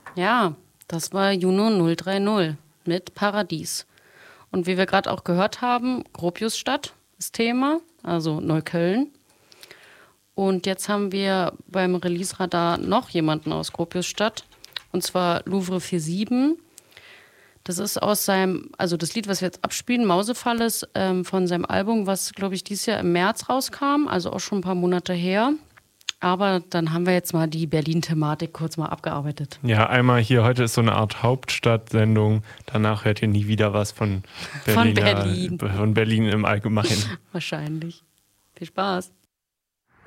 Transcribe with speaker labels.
Speaker 1: Ja, das war Juno 030 mit Paradies. Und wie wir gerade auch gehört haben, Gropiusstadt ist Thema, also Neukölln. Und jetzt haben wir beim Release-Radar noch jemanden aus Gropiusstadt, und zwar Louvre 47. Das ist aus seinem, also das Lied, was wir jetzt abspielen, Mausefall, ist von seinem Album, was, glaube ich, dieses Jahr im März rauskam, also auch schon ein paar Monate her. Aber dann haben wir jetzt mal die Berlin-Thematik kurz mal abgearbeitet.
Speaker 2: Ja, einmal hier, heute ist so eine Art Hauptstadtsendung. Danach hört ihr nie wieder was von Berlin im Allgemeinen.
Speaker 1: Wahrscheinlich. Viel Spaß.